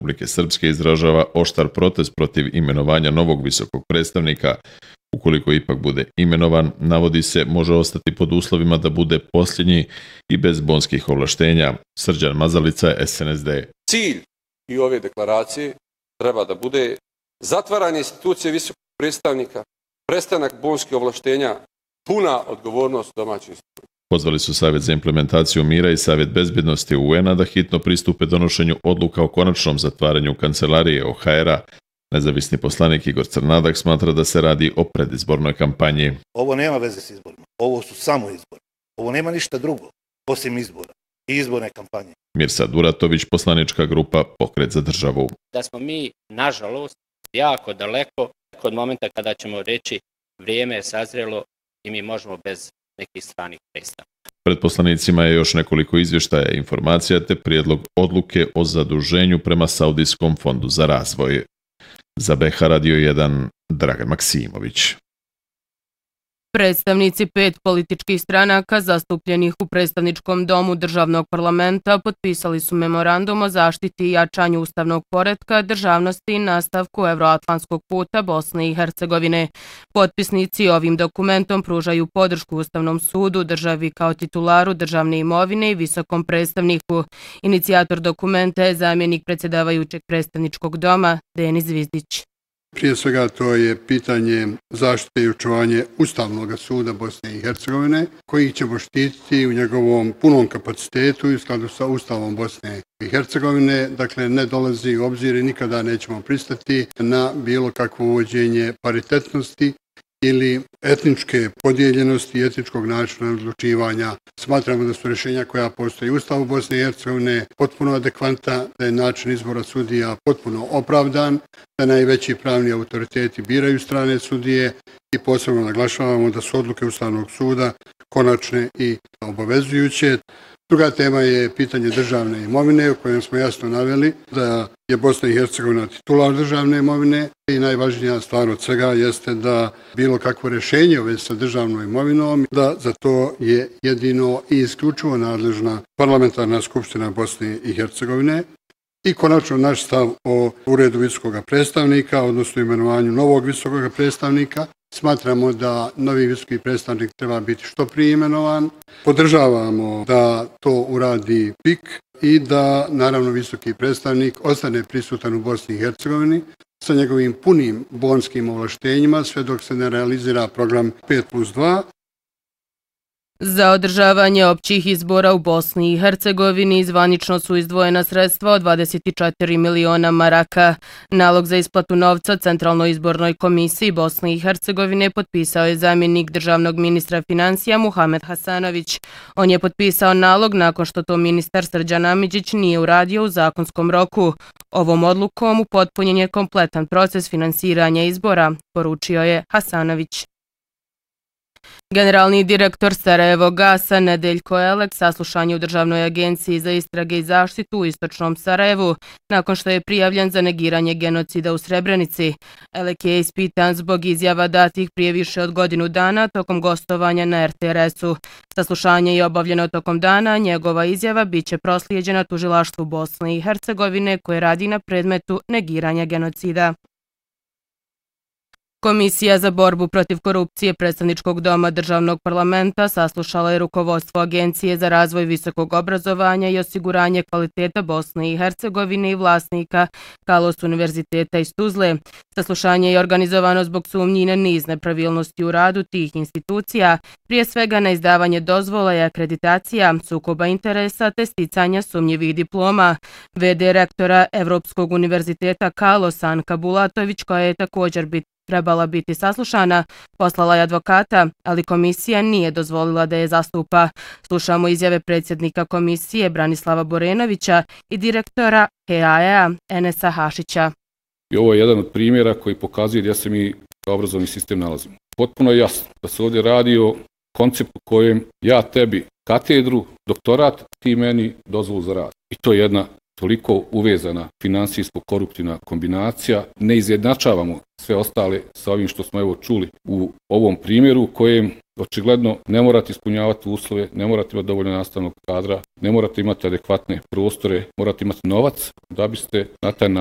Republike Srpske izražava oštar protest protiv imenovanja novog visokog predstavnika. Ukoliko ipak bude imenovan, navodi se, može ostati pod uslovima da bude posljednji i bez bonskih ovlaštenja. Srđan Mazalica, SNSD. Cilj i ove deklaracije treba da bude zatvaranje institucije visokog predstavnika, prestanak bonskih ovlaštenja, puna odgovornost domaćih institucija. Pozvali su Savjet za implementaciju mira i Savjet bezbjednosti UN-a da hitno pristupe donošenju odluka o konačnom zatvaranju kancelarije OHR-a. Nezavisni poslanik Igor Crnadak smatra da se radi o predizbornoj kampanji. Ovo nema veze s izborima. Ovo su samo izbori. Ovo nema ništa drugo, osim izbora i izborne kampanje. Mirsad Duratović, poslanička grupa Pokret za državu. Da smo mi, nažalost, jako daleko od momenta kada ćemo reći vrijeme je sazrelo i mi možemo bez nekih stranih predstavnika. Pred poslanicima je još nekoliko izvještaja i informacija te prijedlog odluke o zaduženju prema Saudijskom fondu za razvoj. Za BH Radio 1, Dragan Maksimović. Predstavnici 5 političkih stranaka zastupljenih u predstavničkom domu državnog parlamenta potpisali su memorandum o zaštiti i jačanju ustavnog poretka, državnosti i nastavku evroatlantskog puta Bosne i Hercegovine. Potpisnici ovim dokumentom pružaju podršku Ustavnom sudu, državi kao titularu državne imovine i visokom predstavniku. Inicijator dokumenta je zamjenik predsjedavajućeg predstavničkog doma Denis Zvizdić. Prije svega to je pitanje zaštite i očuvanje Ustavnog suda Bosne i Hercegovine, koji ćemo štititi u njegovom punom kapacitetu i u skladu sa Ustavom Bosne i Hercegovine. Dakle, ne dolazi u obzir i nikada nećemo pristati na bilo kakvo uvođenje paritetnosti ili etničke podijeljenosti i etničkog načina odlučivanja. Smatramo da su rješenja koja postoji u Ustavu Bosne i Hercegovine potpuno adekvantna, da je način izbora sudija potpuno opravdan, da najveći pravni autoriteti biraju strane sudije i posebno naglašavamo da su odluke Ustavnog suda konačne i obavezujuće. Druga tema je pitanje državne imovine, u kojem smo jasno naveli da je Bosna i Hercegovina titular državne imovine i najvažnija stvar od svega jeste da bilo kakvo rješenje u vezi sa državnom imovinom, da za to je jedino i isključivo nadležna parlamentarna skupština Bosne i Hercegovine. I konačno naš stav o uredu visokog predstavnika, odnosno imenovanju novog visokog predstavnika. Smatramo da novi visoki predstavnik treba biti što prije imenovan. Podržavamo da to uradi PIK i da naravno visoki predstavnik ostane prisutan u Bosni i Hercegovini sa njegovim punim bonskim ovlaštenjima sve dok se ne realizira program 5+2. Za održavanje općih izbora u Bosni i Hercegovini zvanično su izdvojena sredstva od 24 miliona maraka. Nalog za isplatu novca Centralnoj izbornoj komisiji Bosne i Hercegovine potpisao je zamjenik državnog ministra financija Muhamed Hasanović. On je potpisao nalog nakon što to ministar Srđan Amidžić nije uradio u zakonskom roku. Ovom odlukom upotpunjen je kompletan proces finansiranja izbora, poručio je Hasanović. Generalni direktor Sarajevo Gasa Nedeljko Elek saslušan je u Državnoj agenciji za istrage i zaštitu u istočnom Sarajevu nakon što je prijavljen za negiranje genocida u Srebrenici. Elek je ispitan zbog izjava datih prije više od godinu dana tokom gostovanja na RTRS-u. Saslušanje je obavljeno tokom dana, njegova izjava biće proslijeđena tužilaštvu Bosne i Hercegovine koje radi na predmetu negiranja genocida. Komisija za borbu protiv korupcije predstavničkog doma državnog parlamenta saslušala je rukovodstvo Agencije za razvoj visokog obrazovanja i osiguranje kvaliteta Bosne i Hercegovine i vlasnika Kalos Univerziteta iz Tuzle. Saslušanje je organizovano zbog sumnji na niz nepravilnosti u radu tih institucija, prije svega na izdavanje dozvola i akreditacija, sukoba interesa te sticanja sumnjivih diploma. VD rektora Evropskog univerziteta Kalos Anka Bulatović, koja je također trebala biti saslušana, poslala je advokata, ali komisija nije dozvolila da je zastupa. Slušamo izjave predsjednika komisije Branislava Borenovića i direktora HEA Enesa Hašića. I ovo je jedan od primjera koji pokazuje gdje se mi kao obrazovni sistem nalazimo. Potpuno je jasno da se ovdje radi o konceptu kojem ja tebi katedru, doktorat, ti meni dozvolu za rad. I to je toliko uvezana finansijsko-koruptivna kombinacija, ne izjednačavamo sve ostale sa ovim što smo evo čuli u ovom primjeru kojem očigledno ne morate ispunjavati uslove, ne morate imati dovoljno nastavnog kadra, ne morate imati adekvatne prostore, morate imati novac da biste na taj